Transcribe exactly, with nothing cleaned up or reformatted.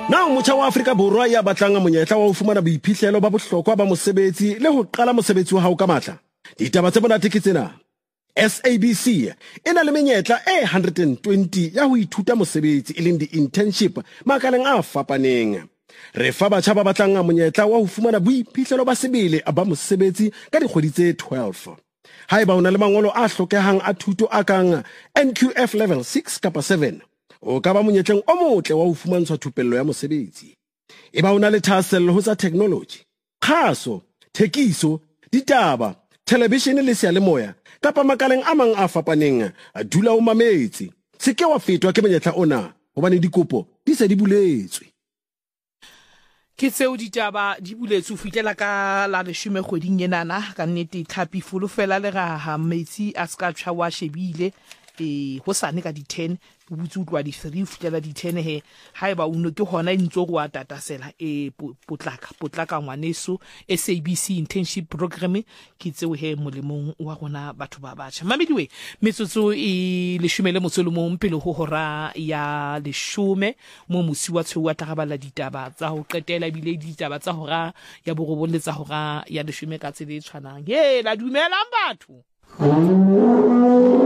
Na motjha wa Afrika Borwa ya batlang monyetla wa ho fumana boiphihlelo ba bohlokwa ba mosebetsi le ho qala mosebetsi wa hao ka matla. Ditaba tse monate ke tsena. S A B C e na le menyetla e one hundred twenty ya ho ithuta mosebetsi e leng di-internship makaleng a fapaneng. Re fa batjha ba batlang monyetla wa ho fumana boiphihlelo ba sebele ba mosebetsi ka dikgwedi tse twelve. Haeba o na le mangolo a hlokehang a thuto a kang N Q F level six kapa seven, o ka ba monyetleng o motle wa ho fumantshwa thupello ya mosebetsi. Eba o na le thahasello ho tsa technology, kgaso, thekiso, ditaba, television le seyalemoya kapa makaleng a mang a fapaneng, dula o mametse. Se ke wa fetwa ke monyetla ona hobane dikopo di se di buletswe. Ke tseo ditaba di buletse ho fitela ka la leshome kgweding enana ka nnete tlhapi fulu fela le ga ha metsi a ska tshwa wa shebile e ho sane ka di ten butse utlwa di three ho fitela di ten he haeba uno ke hona e ntso go atatasela e potlaka potlaka ngwaneso S A B C internship program ke tseo he molemong wa gona batho ba batjha mamediwe metsotso e leshome le motsolomong pele ho hora ya leshome mo musi wa tshewa tla gabala ditaba tsa ho qetela bile ditaba tsa hora ya borobong tsa hora ya leshome ka tsele tshwanang he la dumelang batho